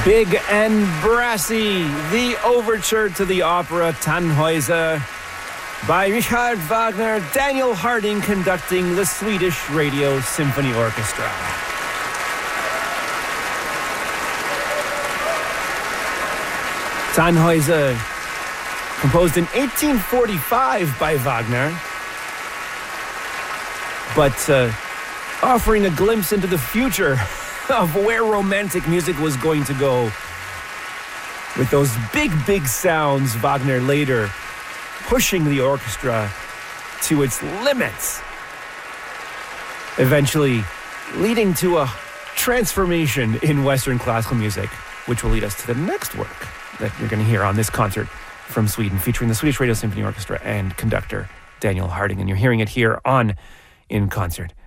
Big and brassy, the overture to the opera Tannhäuser by Richard Wagner, Daniel Harding conducting the Swedish Radio Symphony Orchestra. Tannhäuser, composed in 1845 by Wagner, but offering a glimpse into the future of where romantic music was going to go. With those big sounds, Wagner later pushing the orchestra to its limits, eventually leading to a transformation in Western classical music, which will lead us to the next work that you're going to hear on this concert from Sweden, featuring the Swedish Radio Symphony Orchestra and conductor Daniel Harding. And you're hearing it here on In Concert